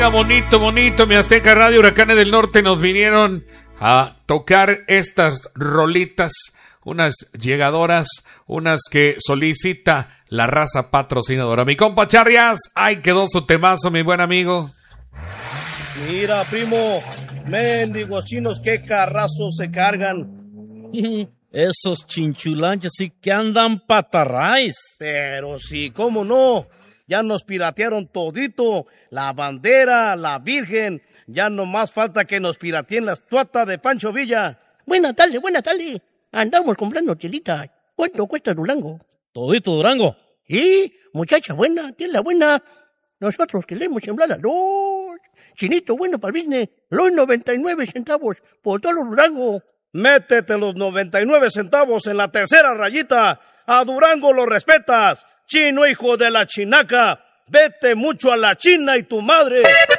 Bonito, bonito, mi Azteca Radio, Huracanes del Norte nos vinieron a tocar estas rolitas, unas llegadoras, unas que solicita la raza patrocinadora. Mi compa Charrias, ay, quedó su temazo, mi buen amigo. Mira, primo, mendigos chinos, qué carrazos se cargan. Esos chinchulanches sí que andan patarráis. Pero sí, cómo no. Ya nos piratearon todito, la bandera, la virgen. Ya no más falta que nos pirateen la estatua de Pancho Villa. Buena tarde. Andamos comprando chelitas. ¿Cuánto cuesta Durango? Todito Durango. Sí, muchacha buena, tela buena. Nosotros queremos sembrar la luz. Chinito bueno para el business. Los 99 centavos por todo Durango. Métete los 99 centavos en la tercera rayita. A Durango lo respetas. Chino, hijo de la chinaca, vete mucho a la China y tu madre.